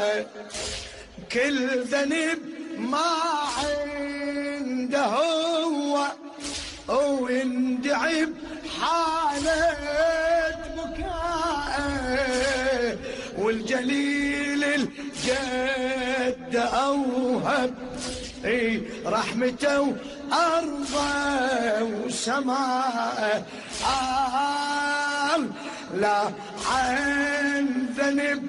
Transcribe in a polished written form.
كل ذنب ما عنده هو ويندعي بحالة بكاء، والجليل الجد أوهب رحمته أرضه وسماء. لا عن ذنب